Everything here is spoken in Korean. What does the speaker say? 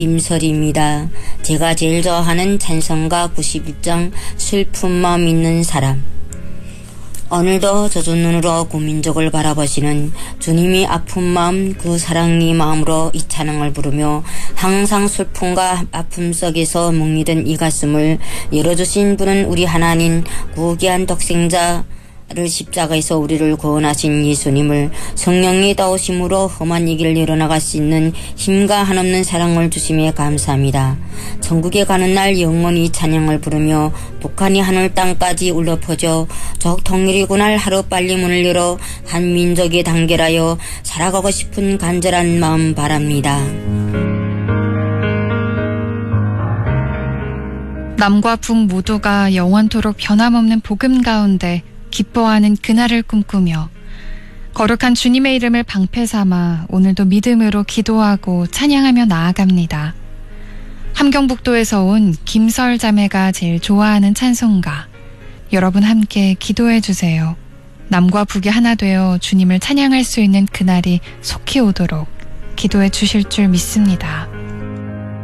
임설입니다. 제가 제일 좋아하는 찬송가 91장 슬픈 마음 있는 사람. 오늘도 젖은 눈으로 구민족을 바라보시는 주님이 아픈 마음 그 사랑의 마음으로 이 찬양을 부르며 항상 슬픔과 아픔 속에서 묵리던 이 가슴을 열어주신 분은 우리 하나님 구귀한 독생자 를 십자가에서 우리를 구원하신 예수님을 성령의 도우심으로 험한 이 길을 열어나갈 수 있는 힘과 한없는 사랑을 주심에 감사합니다. 천국에 가는 날 영원히 찬양을 부르며 북한이 하늘 땅까지 울려 퍼져 적 통일의 그날 하루빨리 문을 열어 한 민족이 단결하여 살아가고 싶은 간절한 마음 바랍니다. 남과 북 모두가 영원토록 변함없는 복음 가운데 기뻐하는 그날을 꿈꾸며 거룩한 주님의 이름을 방패 삼아 오늘도 믿음으로 기도하고 찬양하며 나아갑니다. 함경북도에서 온 김설 자매가 제일 좋아하는 찬송가, 여러분 함께 기도해 주세요. 남과 북이 하나 되어 주님을 찬양할 수 있는 그날이 속히 오도록 기도해 주실 줄 믿습니다.